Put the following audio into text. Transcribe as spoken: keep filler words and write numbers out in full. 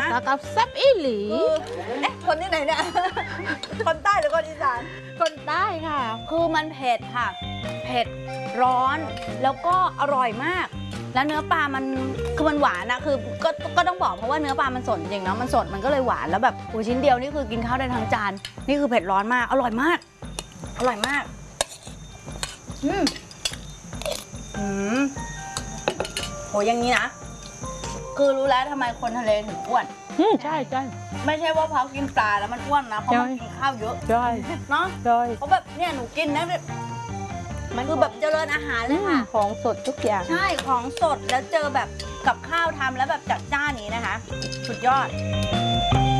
แล้วก็แซ่บอีหลีเอ๊ะคนที่ไหนเนี่ย คนใต้หรือคนอีสานคนใต้ค่ะคือมันเผ็ดค่ะ เผ็ดร้อนแล้วก็อร่อยมาก แล้วเนื้อปลามันคือมันหวานนะคือก็ก็ต้องบอกเพราะว่าเนื้อปลามันสดจริงเนาะมันสดมันก็เลยหวานแล้วแบบโอ้ชิ้นเดียวนี่คือกินข้าวได้ทั้งจานนี่คือเผ็ดร้อนมากอร่อยมากอร่อยมากอืมอืมโหอย่างนี้นะคือรู้แล้วทำไมคนทะเลถึงอ้วนอืมใช่ใช่ไม่ใช่ว่าเพราะกินปลาแล้วมันอ้วนนะเพราะมันใช่กินข้าวเยอะใช่เนาะใช่เพราะแบบเนี่ยหนูกินนะมันคือแบบเจริญอาหารเลยค่ะของสดทุกอย่างใช่ของสดแล้วเจอแบบกับข้าวทำแล้วแบบจัดจ้านนี้นะคะ สุดยอด